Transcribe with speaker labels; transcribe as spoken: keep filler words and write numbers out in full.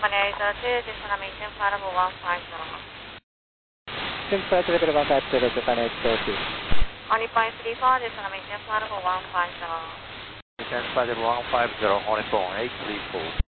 Speaker 1: Company eight two, destination flight level one five zero.
Speaker 2: Change flight level one five zero, Japan eight two.
Speaker 1: Only point three four, destination flight level one five zero.
Speaker 3: Destination flight level one five zero, only point eight three four.